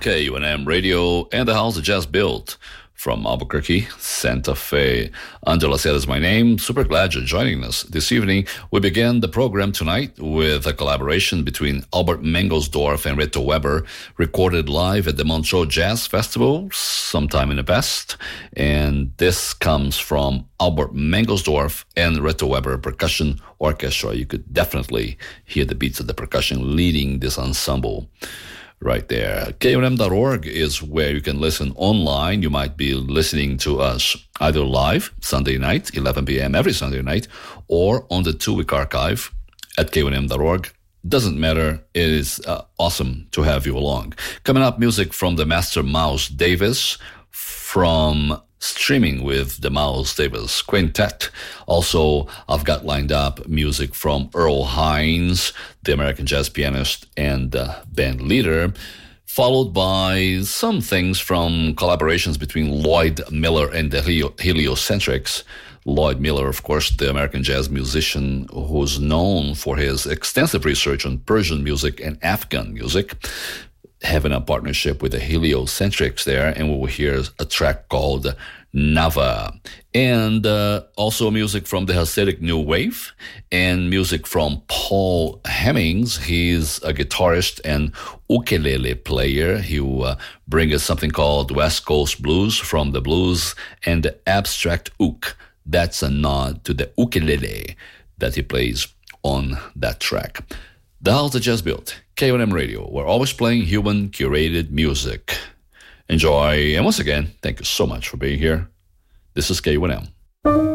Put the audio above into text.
KUNM Radio and the house that just built from Albuquerque, Santa Fe. Angela said is my name. Super glad you're joining us this evening. We began the program tonight with a collaboration between Albert Mangelsdorf and Reto Weber, recorded live at the Montreux Jazz Festival sometime in the past. And this comes from Albert Mangelsdorf and Reto Weber Percussion Orchestra. You could definitely hear the beats of the percussion leading this ensemble right there. KUNM.org is where you can listen online. You might be listening to us either live, Sunday night, 11 p.m. every Sunday night, or on the 2-week archive at KUNM.org. Doesn't matter. It is awesome to have you along. Coming up, music from the master Miles Davis from Streaming with the Miles Davis Quintet. Also, I've got lined up music from Earl Hines, the American jazz pianist and band leader, followed by some things from collaborations between Lloyd Miller and the Heliocentrics. Lloyd Miller, of course, the American jazz musician who's known for his extensive research on Persian music and Afghan music, having a partnership with the Heliocentrics there, and we will hear a track called Nava. And also music from the Hasidic New Wave and music from Paul Hemmings. He's a guitarist and ukulele player. He will bring us something called West Coast Blues from the blues and the abstract ook. That's a nod to the ukulele that he plays on that track. The house that just built, KUNM Radio. We're always playing human curated music. Enjoy, and once again, thank you so much for being here. This is KUNM.